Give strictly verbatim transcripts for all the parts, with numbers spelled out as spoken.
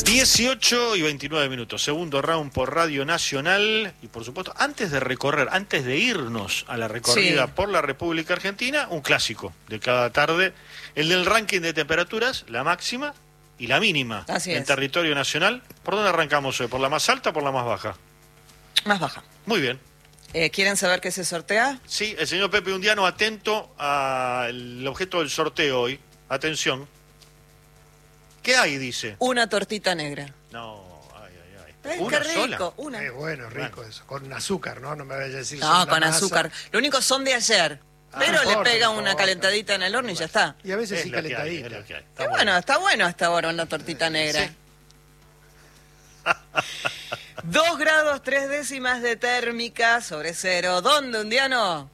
dieciocho y veintinueve minutos, segundo round por Radio Nacional. Y por supuesto, antes de recorrer, antes de irnos a la recorrida sí. por la República Argentina, un clásico de cada tarde, el del ranking de temperaturas, la máxima y la mínima Así en es. territorio nacional. ¿Por dónde arrancamos hoy? ¿Por la más alta o por la más baja? Más baja. Muy bien. Eh, ¿Quieren saber qué se sortea? Sí, el señor Pepe Undiano atento al objeto del sorteo hoy. Atención. ¿Qué hay, dice? Una tortita negra. No, ay, ay, ay. ¿Ves ¿Una qué rico? sola? Una. Es bueno, rico Bueno. eso. Con azúcar, ¿no? No me vayas a decir No, son con la masa. azúcar. Lo único son de ayer. Ah, pero no le importa, pega no una importa. calentadita en el horno y ya está. Y a veces Es sí lo que hay, calentadita. es lo que hay. Está Y bueno, bueno. está bueno hasta ahora una tortita negra. Sí. Dos grados tres décimas de térmica sobre cero. ¿Dónde, Undiano?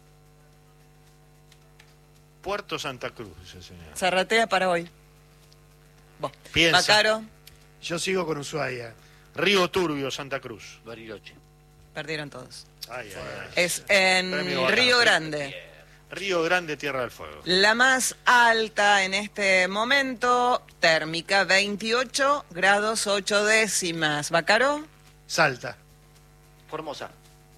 Puerto Santa Cruz, dice el señor. Zarratea para hoy. Vos. Piensa. Bacaro, Yo sigo con Ushuaia. Río Turbio, Santa Cruz. Bariloche. perdieron todos. Ay, ay, ay. Es en Premio Bacaro. Río Grande. Río Grande, Tierra del Fuego. La más alta en este momento, térmica veintiocho grados ocho décimas. ¿Bacaro? Salta. Formosa.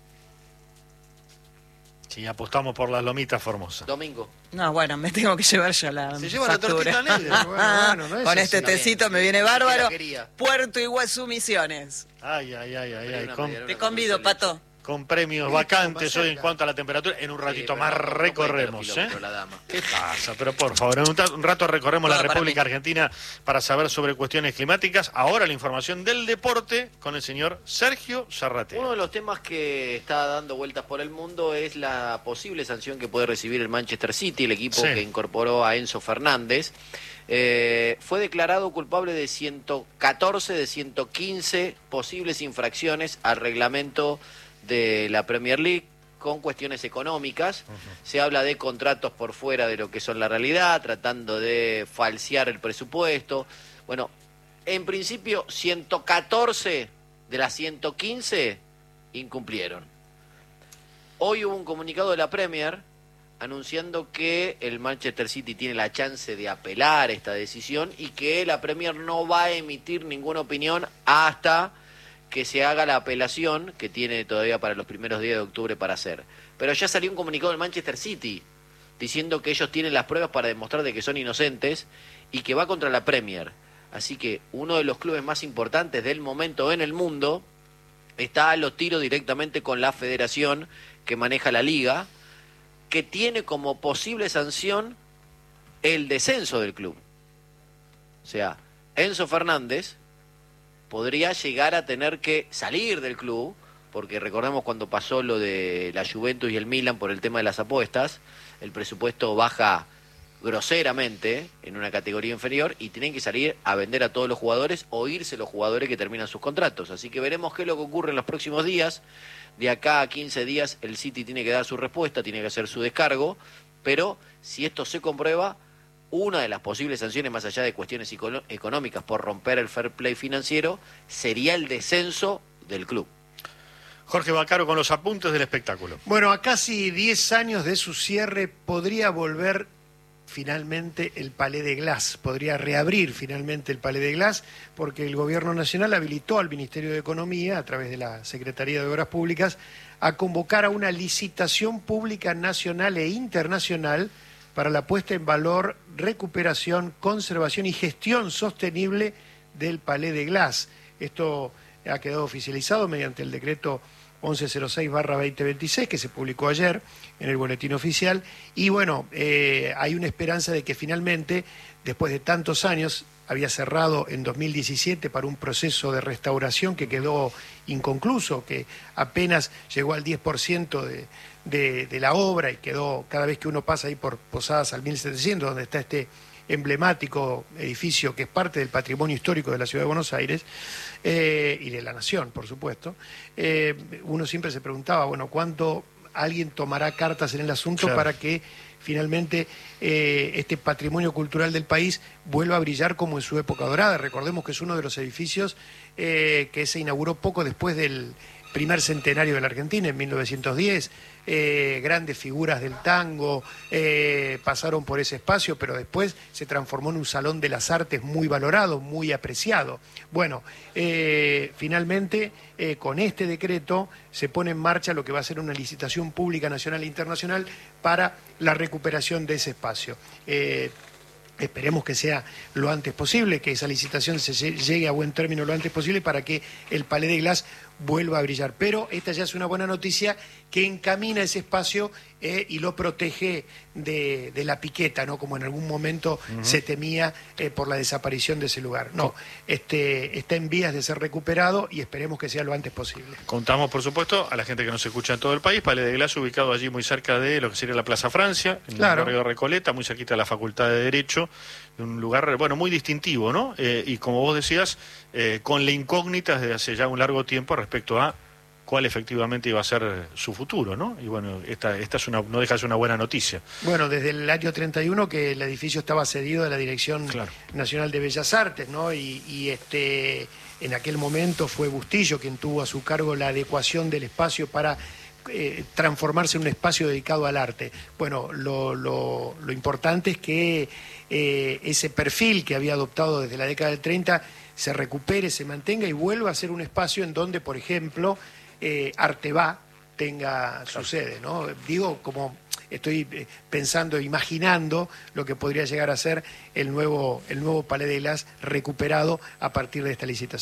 Sí, apostamos por las lomitas Formosas. Domingo. No, bueno, me tengo que llevar yo la Se lleva la factura. tortita negra. Bueno, bueno, no es Con así. este Está bien. tecito me viene Sí, bárbaro. la quería. Puerto Iguazú, Misiones. Ay, ay, ay, ay, ay. Una Con, media luna Te con convido, dulce de leche. Pato. con premios Sí, vacantes más hoy en cerca. cuanto a la temperatura. En un Sí, ratito pero más no- no puede recorremos, tener ¿eh? kilómetro la dama. ¿Qué pasa? Pero por favor, en un, ta- un rato recorremos la Todo para República mí. Argentina para saber sobre cuestiones climáticas. Ahora la información del deporte con el señor Sergio Zarratea. Uno de los temas que está dando vueltas por el mundo es la posible sanción que puede recibir el Manchester City, el equipo Sí. que incorporó a Enzo Fernández. Eh, fue declarado culpable de ciento catorce de ciento quince posibles infracciones al reglamento de la Premier League con cuestiones económicas. Uh-huh. Se habla de contratos por fuera de lo que son la realidad, tratando de falsear el presupuesto. Bueno, en principio ciento catorce de las ciento quince incumplieron. Hoy hubo un comunicado de la Premier anunciando que el Manchester City tiene la chance de apelar esta decisión y que la Premier no va a emitir ninguna opinión hasta que se haga la apelación que tiene todavía para los primeros días de octubre para hacer. Pero ya salió un comunicado del Manchester City diciendo que ellos tienen las pruebas para demostrar de que son inocentes y que va contra la Premier. Así que uno de los clubes más importantes del momento en el mundo está a los tiros directamente con la federación que maneja la liga, que tiene como posible sanción el descenso del club. O sea, Enzo Fernández podría llegar a tener que salir del club, porque recordemos cuando pasó lo de la Juventus y el Milan por el tema de las apuestas, el presupuesto baja groseramente en una categoría inferior y tienen que salir a vender a todos los jugadores o irse los jugadores que terminan sus contratos. Así que veremos qué es lo que ocurre en los próximos días. De acá a quince días el City tiene que dar su respuesta, tiene que hacer su descargo, pero si esto se comprueba, una de las posibles sanciones, más allá de cuestiones econo- económicas por romper el fair play financiero, sería el descenso del club. Jorge Bacaro con los apuntes del espectáculo. Bueno, a casi diez años de su cierre podría volver finalmente el Palais de Glass, podría reabrir finalmente el Palais de Glass, porque el Gobierno Nacional habilitó al Ministerio de Economía, a través de la Secretaría de Obras Públicas, a convocar a una licitación pública nacional e internacional para la puesta en valor, recuperación, conservación y gestión sostenible del Palais de Glass. Esto ha quedado oficializado mediante el decreto once cero seis barra veinte veintiséis que se publicó ayer en el boletín oficial y bueno, eh, hay una esperanza de que finalmente, después de tantos años, había cerrado en dos mil diecisiete para un proceso de restauración que quedó inconcluso, que apenas llegó al diez por ciento de, de, de la obra y quedó, cada vez que uno pasa ahí por Posadas al mil setecientos, donde está este emblemático edificio que es parte del patrimonio histórico de la Ciudad de Buenos Aires eh, y de la Nación, por supuesto, eh, uno siempre se preguntaba, bueno, ¿cuánto alguien tomará cartas en el asunto claro. para que finalmente eh, este patrimonio cultural del país vuelva a brillar como en su época dorada? Recordemos que es uno de los edificios eh, que se inauguró poco después del primer centenario de la Argentina, en mil novecientos diez, eh, grandes figuras del tango eh, pasaron por ese espacio, pero después se transformó en un salón de las artes muy valorado, muy apreciado. Bueno, eh, finalmente eh, con este decreto se pone en marcha lo que va a ser una licitación pública nacional e internacional para la recuperación de ese espacio. Eh, Esperemos que sea lo antes posible, que esa licitación se llegue a buen término lo antes posible para que el Palais de Glace vuelva a brillar. Pero esta ya es una buena noticia que encamina ese espacio eh, y lo protege de, de la piqueta, ¿no? Como en algún momento uh-huh. se temía eh, por la desaparición de ese lugar. No, este, está en vías de ser recuperado y esperemos que sea lo antes posible. Contamos, por supuesto, a la gente que nos escucha en todo el país, Palais de Glace ubicado allí muy cerca de lo que sería la Plaza Francia, en claro. el barrio de Recoleta, muy cerquita de la Facultad de Derecho, un lugar, bueno, muy distintivo, ¿no? Eh, y como vos decías, eh, con la incógnita desde hace ya un largo tiempo respecto a cuál efectivamente iba a ser su futuro, ¿no? Y bueno, esta, esta es una, no deja de ser una buena noticia. Bueno, desde el año treinta y uno que el edificio estaba cedido a la Dirección claro. Nacional de Bellas Artes, ¿no? Y, y este, en aquel momento fue Bustillo quien tuvo a su cargo la adecuación del espacio para eh, transformarse en un espacio dedicado al arte. Bueno, lo, lo, lo importante es que eh, ese perfil que había adoptado desde la década del treinta se recupere, se mantenga y vuelva a ser un espacio en donde, por ejemplo, Eh, Arteba tenga su sede, ¿no? Digo, como estoy pensando, imaginando lo que podría llegar a ser el nuevo, el nuevo Palais de Glace recuperado a partir de esta licitación.